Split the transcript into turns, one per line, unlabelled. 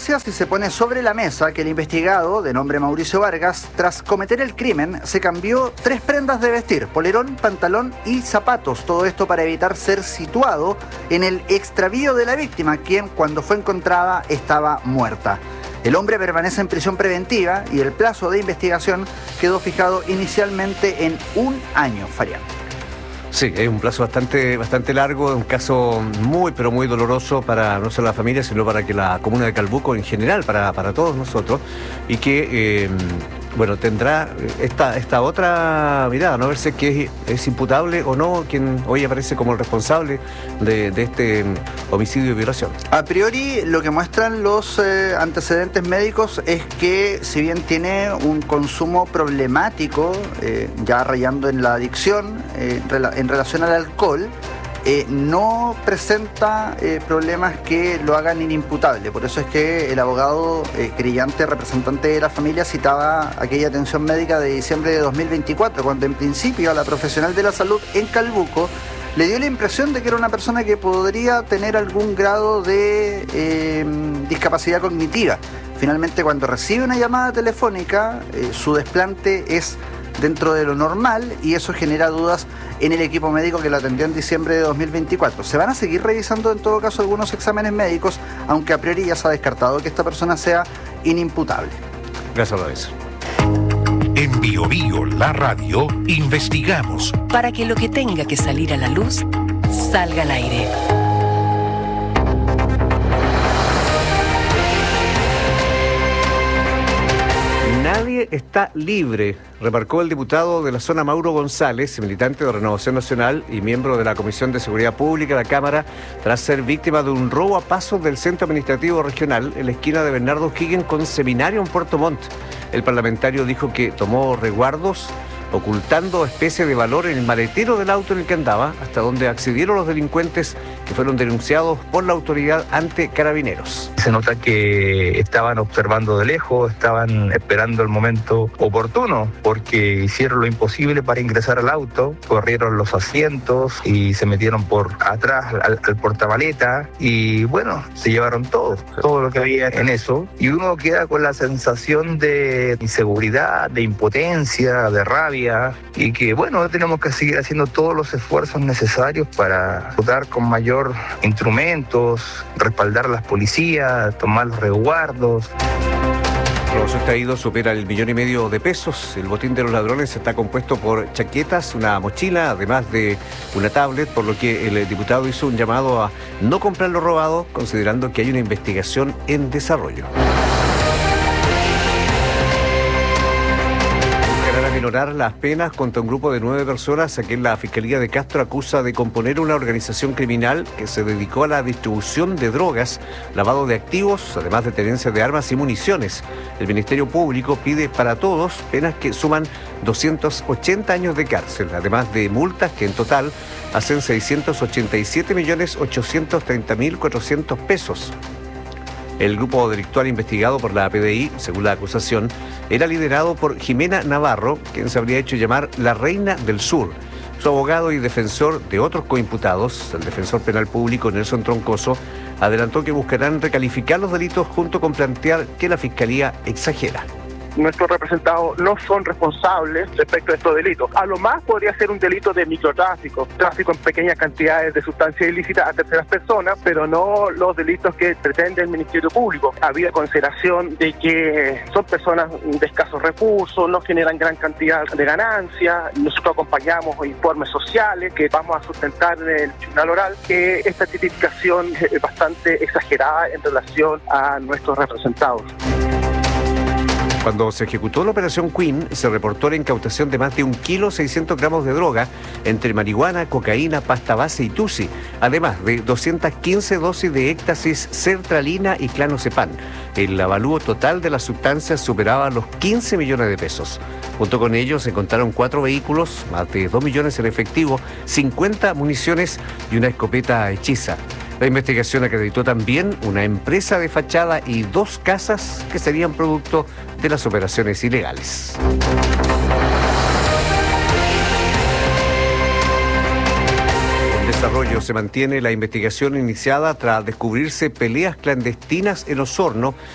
denuncias y se pone sobre la mesa que el investigado, de nombre Mauricio Vargas, tras cometer el crimen, se cambió 3 prendas de vestir: polerón, pantalón y zapatos. Todo esto para evitar ser situado en el extravío de la víctima, quien cuando fue encontrada estaba muerta. El hombre permanece en prisión preventiva y el plazo de investigación quedó fijado inicialmente en 1 año, Fabián.
Sí, es un plazo bastante largo, un caso muy, pero muy doloroso para no solo la familia, sino para que la comuna de Calbuco en general, para todos nosotros, y que, tendrá esta otra mirada, ¿no? Ver si es imputable o no quien hoy aparece como el responsable de este homicidio y violación.
A priori, lo que muestran los antecedentes médicos es que, si bien tiene un consumo problemático, ya rayando en la adicción, en relación al alcohol, no presenta problemas que lo hagan inimputable. Por eso es que el abogado querellante, representante de la familia, citaba aquella atención médica de diciembre de 2024, cuando en principio a la profesional de la salud en Calbuco le dio la impresión de que era una persona que podría tener algún grado de discapacidad cognitiva. Finalmente, cuando recibe una llamada telefónica, su desplante es dentro de lo normal y eso genera dudas en el equipo médico que lo atendió en diciembre de 2024. Se van a seguir revisando en todo caso algunos exámenes médicos, aunque a priori ya se ha descartado que esta persona sea inimputable.
Gracias, Lorenzo.
En Bio Bio, la radio, investigamos
para que lo que tenga que salir a la luz salga al aire.
Nadie está libre, remarcó el diputado de la zona Mauro González, militante de Renovación Nacional y miembro de la Comisión de Seguridad Pública de la Cámara, tras ser víctima de un robo a pasos del Centro Administrativo Regional en la esquina de Bernardo O'Higgins con Seminario en Puerto Montt. El parlamentario dijo que tomó resguardos ocultando especies de valor en el maletero del auto en el que andaba, hasta donde accedieron los delincuentes que fueron denunciados por la autoridad ante Carabineros.
Se nota que estaban observando de lejos, estaban esperando el momento oportuno, porque hicieron lo imposible para ingresar al auto, corrieron los asientos y se metieron por atrás al portamaleta y bueno, se llevaron todo lo que había en eso, y uno queda con la sensación de inseguridad, de impotencia, de rabia, y que bueno, tenemos que seguir haciendo todos los esfuerzos necesarios para dotar con mayor instrumentos, respaldar a las policías, tomar los resguardos.
Los extraídos superan el 1,5 millones de pesos. El botín de los ladrones está compuesto por chaquetas, una mochila, además de una tablet, por lo que el diputado hizo un llamado a no comprar lo robado, considerando que hay una investigación en desarrollo. Minorar las penas contra un grupo de 9 personas a quien la Fiscalía de Castro acusa de componer una organización criminal que se dedicó a la distribución de drogas, lavado de activos, además de tenencia de armas y municiones. El Ministerio Público pide para todos penas que suman 280 años de cárcel, además de multas que en total hacen 687.830.400 pesos. El grupo delictual investigado por la PDI, según la acusación, era liderado por Jimena Navarro, quien se habría hecho llamar la Reina del Sur. Su abogado y defensor de otros coimputados, el defensor penal público Nelson Troncoso, adelantó que buscarán recalificar los delitos junto con plantear que la Fiscalía exagera.
Nuestros representados no son responsables respecto a estos delitos. A lo más podría ser un delito de microtráfico, tráfico en pequeñas cantidades de sustancias ilícitas a terceras personas, pero no los delitos que pretende el Ministerio Público. Había consideración de que son personas de escasos recursos, no generan gran cantidad de ganancias. Nosotros acompañamos informes sociales que vamos a sustentar en el tribunal oral, que esta tipificación es bastante exagerada en relación a nuestros representados.
Cuando se ejecutó la operación Queen, se reportó la incautación de más de 1,6 kg de droga, entre marihuana, cocaína, pasta base y tusi, además de 215 dosis de éxtasis, sertralina y clonazepam. El avalúo total de las sustancias superaba los 15 millones de pesos. Junto con ellos se contaron 4 vehículos, más de 2 millones en efectivo, 50 municiones y una escopeta hechiza. La investigación acreditó también una empresa de fachada y 2 casas que serían producto de las operaciones ilegales. En desarrollo se mantiene la investigación iniciada tras descubrirse peleas clandestinas en Osorno